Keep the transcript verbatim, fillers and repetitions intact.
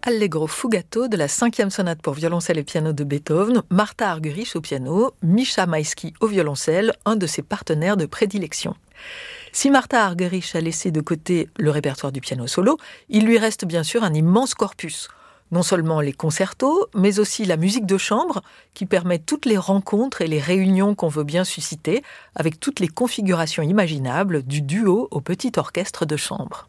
Allegro fugato de la cinquième sonate pour violoncelle et piano de Beethoven, Martha Argerich au piano, Misha Maïski au violoncelle, un de ses partenaires de prédilection. Si Martha Argerich a laissé de côté le répertoire du piano solo, il lui reste bien sûr un immense corpus. Non seulement les concertos, mais aussi la musique de chambre, qui permet toutes les rencontres et les réunions qu'on veut bien susciter, avec toutes les configurations imaginables, du duo au petit orchestre de chambre.